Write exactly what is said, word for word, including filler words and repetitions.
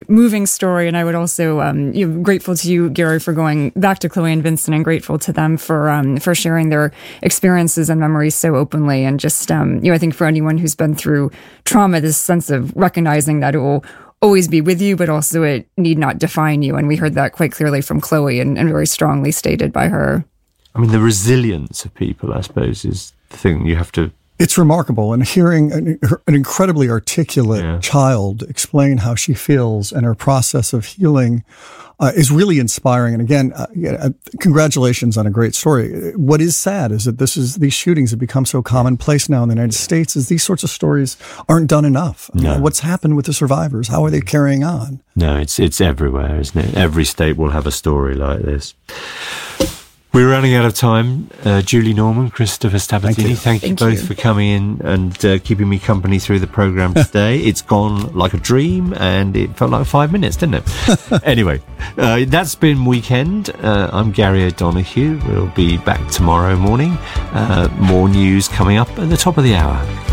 moving story. And I would also, um, you know, grateful to you, Gary, for going back to Chloe and Vincent, and grateful to them for, um, for sharing their experiences and memories so openly. And just, um, you know, I think for anyone who's been through trauma, this sense of recognizing that it will always be with you, but also it need not define you. And we heard that quite clearly from Chloe, and, and very strongly stated by her. I mean, the resilience of people, I suppose, is the thing you have to... It's remarkable. And hearing an, an incredibly articulate yeah. child explain how she feels and her process of healing uh, is really inspiring. And again, uh, yeah, congratulations on a great story. What is sad is that this is these shootings have become so commonplace now in the United States, is these sorts of stories aren't done enough. I No. mean, what's happened with the survivors? How are they carrying on? No, it's it's everywhere, isn't it? Every state will have a story like this. We're running out of time. Uh, Julie Norman, Christopher Stabatini, Thank you, thank you Thank both you. for coming in and uh, keeping me company through the programme today. It's gone like a dream, and it felt like five minutes, didn't it? Anyway, uh, that's been Weekend. Uh, I'm Gary O'Donoghue. We'll be back tomorrow morning. Uh, more news coming up at the top of the hour.